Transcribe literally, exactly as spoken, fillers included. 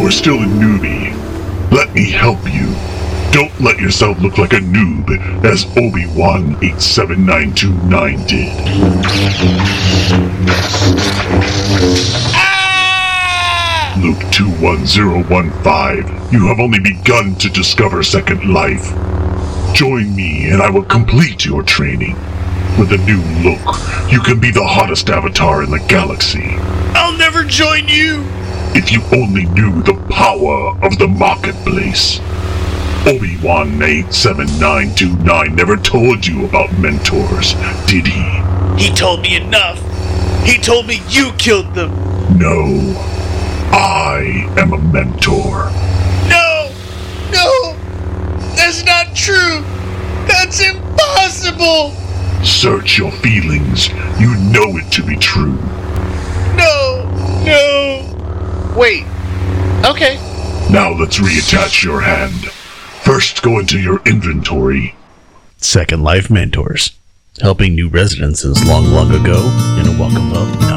are still a newbie. Let me help you. Don't let yourself look like a noob, as Obi-Wan eight seven nine two nine did. Ah! Luke two one zero one five, you have only begun to discover Second Life. Join me and I will complete your training. With a new look, you can be the hottest avatar in the galaxy. I'll never join you! If you only knew the power of the marketplace. Obi-Wan eight seven nine two nine never told you about mentors, did he? He told me enough. He told me you killed them. No. I am a mentor. No! No! That's not true! That's impossible! Search your feelings. You know it to be true. No! No! Wait. Okay. Now let's reattach your hand. First, go into your inventory. Second Life Mentors, helping new residents since long, long ago in a welcome hub now.